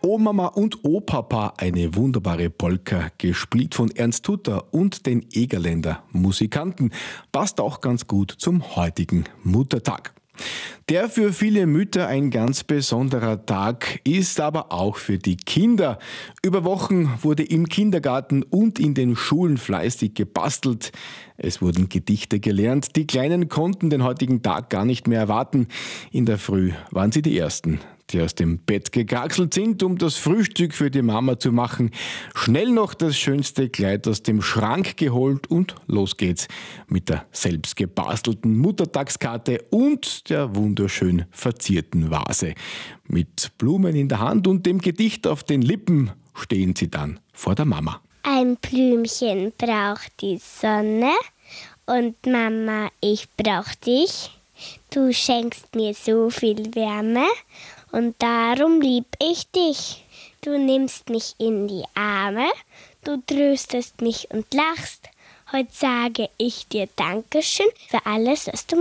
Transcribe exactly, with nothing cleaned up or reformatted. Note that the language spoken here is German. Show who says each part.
Speaker 1: O-Mama und O-Papa, eine wunderbare Polka, gespielt von Ernst Tutter und den Egerländer Musikanten, passt auch ganz gut zum heutigen Muttertag. Der für viele Mütter ein ganz besonderer Tag ist aber auch für die Kinder. Über Wochen wurde im Kindergarten und in den Schulen fleißig gebastelt. Es wurden Gedichte gelernt. Die Kleinen konnten den heutigen Tag gar nicht mehr erwarten. In der Früh waren sie die Ersten, die aus dem Bett gekraxelt sind, um das Frühstück für die Mama zu machen. Schnell noch das schönste Kleid aus dem Schrank geholt und los geht's mit der selbst gebastelten Muttertagskarte und der wunderschön verzierten Vase. Mit Blumen in der Hand und dem Gedicht auf den Lippen stehen sie dann vor der Mama.
Speaker 2: Ein Blümchen braucht die Sonne und Mama, ich brauch dich. Du schenkst mir so viel Wärme und darum lieb ich dich. Du nimmst mich in die Arme, du tröstest mich und lachst. Heute sage ich dir Dankeschön für alles, was du